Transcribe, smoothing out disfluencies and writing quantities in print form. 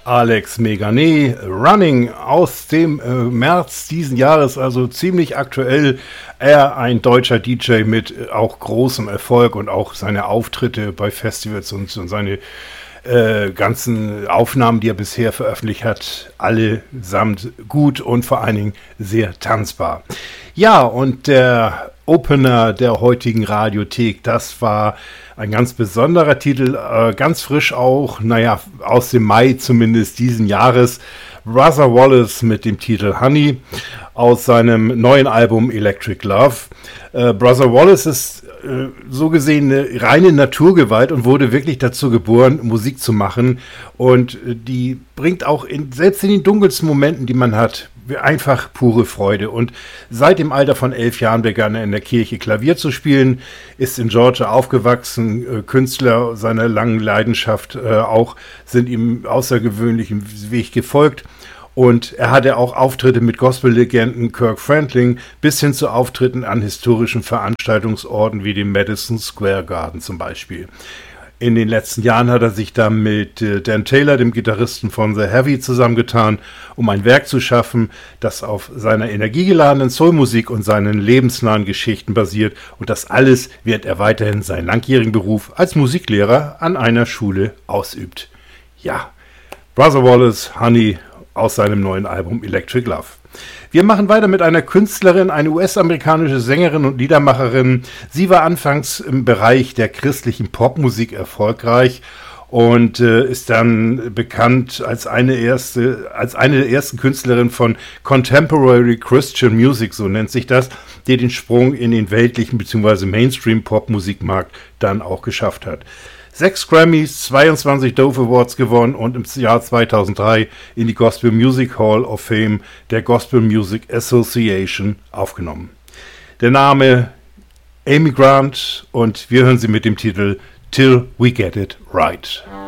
Alex Meganet, Running aus dem März diesen Jahres, also ziemlich aktuell. Er, ein deutscher DJ mit auch großem Erfolg und auch seine Auftritte bei Festivals und seine ganzen Aufnahmen, die er bisher veröffentlicht hat, allesamt gut und vor allen Dingen sehr tanzbar. Ja, und der Opener der heutigen Radiothek, das war ein ganz besonderer Titel, ganz frisch auch, aus dem Mai zumindest diesen Jahres. Brother Wallace mit dem Titel Honey aus seinem neuen Album Electric Love. Brother Wallace ist so gesehen eine reine Naturgewalt und wurde wirklich dazu geboren, Musik zu machen. Und die bringt auch selbst in den dunkelsten Momenten, die man hat, einfach pure Freude. Und seit dem Alter von 11 Jahren begann er in der Kirche Klavier zu spielen, ist in Georgia aufgewachsen, Künstler seiner langen Leidenschaft auch sind ihm außergewöhnlichem Weg gefolgt. Und er hatte auch Auftritte mit Gospellegenden Kirk Franklin bis hin zu Auftritten an historischen Veranstaltungsorten wie dem Madison Square Garden zum Beispiel. In den letzten Jahren hat er sich dann mit Dan Taylor, dem Gitarristen von The Heavy, zusammengetan, um ein Werk zu schaffen, das auf seiner energiegeladenen Soulmusik und seinen lebensnahen Geschichten basiert. Und das alles, während er weiterhin seinen langjährigen Beruf als Musiklehrer an einer Schule ausübt. Ja, Brother Wallace, Honey aus seinem neuen Album Electric Love. Wir machen weiter mit einer Künstlerin, eine US-amerikanische Sängerin und Liedermacherin. Sie war anfangs im Bereich der christlichen Popmusik erfolgreich und ist dann bekannt als eine der ersten Künstlerinnen von Contemporary Christian Music, so nennt sich das, die den Sprung in den weltlichen bzw. Mainstream-Popmusikmarkt dann auch geschafft hat. 6 Grammys, 22 Dove Awards gewonnen und im Jahr 2003 in die Gospel Music Hall of Fame der Gospel Music Association aufgenommen. Der Name Amy Grant und wir hören sie mit dem Titel Till We Get It Right.